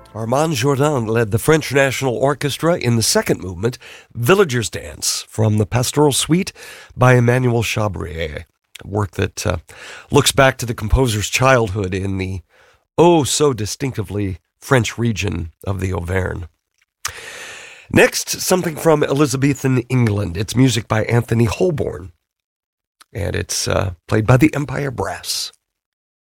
Armand Jourdan led the French National Orchestra in the second movement, Villager's Dance, from the Pastoral Suite by Emmanuel Chabrier, a work that looks back to the composer's childhood in the so distinctively French region of the Auvergne. Next, something from Elizabethan England. It's music by Anthony Holborn, and it's played by the Empire Brass.